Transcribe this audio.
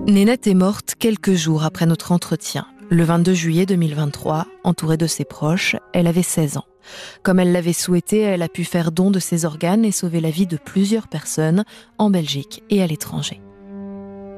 Nénette est morte quelques jours après notre entretien. Le 22 juillet 2023, entourée de ses proches, elle avait 16 ans. Comme elle l'avait souhaité, elle a pu faire don de ses organes et sauver la vie de plusieurs personnes en Belgique et à l'étranger.